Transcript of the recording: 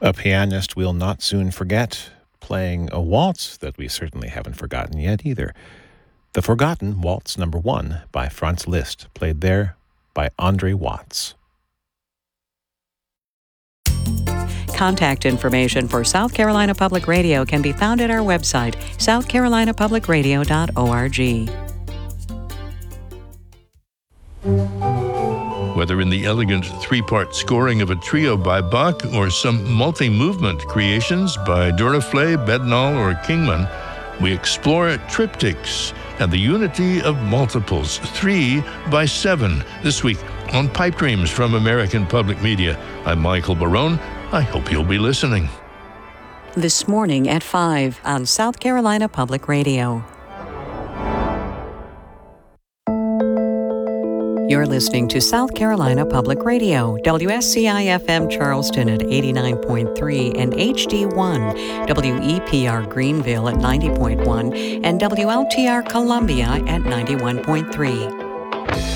A pianist we'll not soon forget, playing a waltz that we certainly haven't forgotten yet either. The Forgotten Waltz No. 1 by Franz Liszt, played there by Andre Watts. Contact information for South Carolina Public Radio can be found at our website, southcarolinapublicradio.org. Whether in the elegant three-part scoring of a trio by Bach or some multi-movement creations by Duraflé, Bednall, or Kingman, we explore triptychs and the unity of multiples, 3 by 7, this week on Pipe Dreams from American Public Media. I'm Michael Barone. I hope you'll be listening. This morning at 5 on South Carolina Public Radio. You're listening to South Carolina Public Radio, WSCI-FM Charleston at 89.3 and HD1, WEPR Greenville at 90.1, and WLTR Columbia at 91.3.